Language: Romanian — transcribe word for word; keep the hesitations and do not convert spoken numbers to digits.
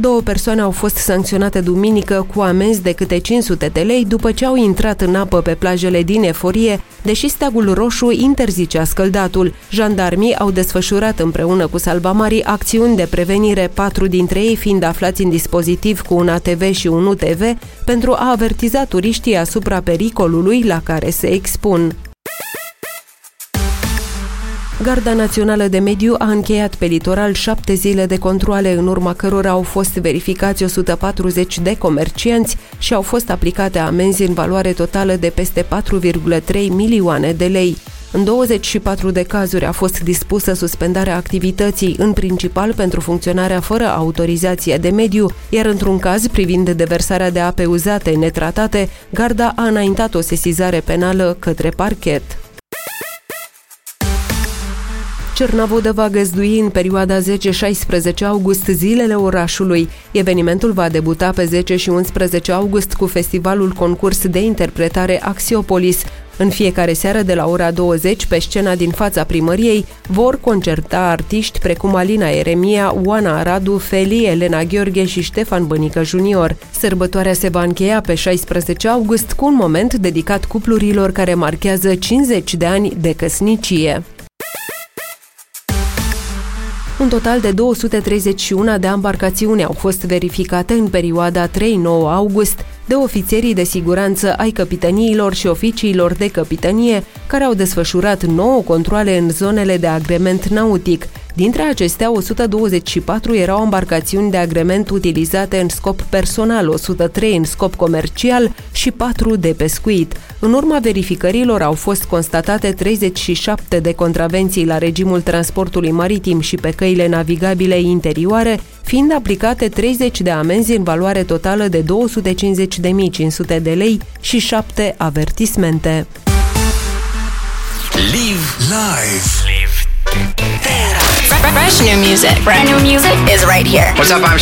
Două persoane au fost sancționate duminică cu amenzi de câte cinci sute de lei după ce au intrat în apă pe plajele din Eforie, deși steagul roșu interzicea scăldatul. Jandarmii au desfășurat împreună cu salvamarii acțiuni de prevenire, patru dintre ei fiind aflați în dispozitiv cu un A T V și un U T V, pentru a avertiza turiștii asupra pericolului la care se expun. Garda Națională de Mediu a încheiat pe litoral șapte zile de controale, în urma cărora au fost verificați o sută patruzeci de comercianți și au fost aplicate amenzi în valoare totală de peste patru virgulă trei milioane de lei. În douăzeci și patru de cazuri a fost dispusă suspendarea activității, în principal pentru funcționarea fără autorizație de mediu, iar într-un caz privind deversarea de ape uzate netratate, Garda a înaintat o sesizare penală către parchet. Cernavodă va găzdui în perioada zece șaisprezece august Zilele Orașului. Evenimentul va debuta pe zece și unsprezece august cu festivalul concurs de interpretare Axiopolis. În fiecare seară de la ora douăzeci, pe scena din fața primăriei, vor concerta artiști precum Alina Eremia, Oana Aradu, Feli, Elena Gheorghe și Ștefan Bănică junior. Sărbătoarea se va încheia pe șaisprezece august cu un moment dedicat cuplurilor care marchează cincizeci de ani de căsnicie. Un total de două sute treizeci și unu de ambarcațiuni au fost verificate în perioada trei nouă august de ofițerii de siguranță ai capităniilor și oficiilor de capitănie, care au desfășurat nouă controale în zonele de agrement nautic. Dintre acestea, o sută douăzeci și patru erau embarcațiuni de agrement utilizate în scop personal, o sută trei în scop comercial și patru de pescuit. În urma verificărilor au fost constatate treizeci și șapte de contravenții la regimul transportului maritim și pe căile navigabile interioare, fiind aplicate treizeci de amenzi în valoare totală de două sute cincizeci de mii cinci sute de lei și șapte avertismente. Live live. Live Era. Fresh new music. Brand new music is right here. What's up? I'm